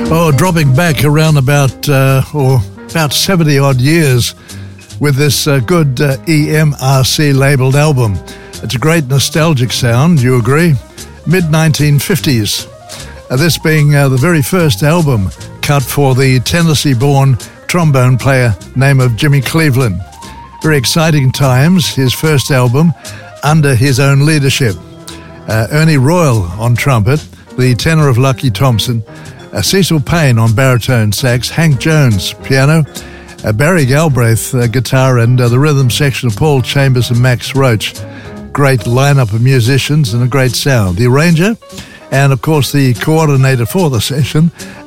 Oh, dropping back around about 70 odd years with this good EMRC labelled album. It's a great nostalgic sound, you agree? Mid-1950s. This being the very first album cut for the Tennessee-born trombone player name of Jimmy Cleveland. Very exciting times, his first album under his own leadership. Ernie Royal on trumpet, the tenor of Lucky Thompson, Cecil Payne on baritone sax, Hank Jones piano, Barry Galbraith guitar, and the rhythm section of Paul Chambers and Max Roach. Great lineup of musicians and a great sound. The arranger and, of course, the coordinator for the session,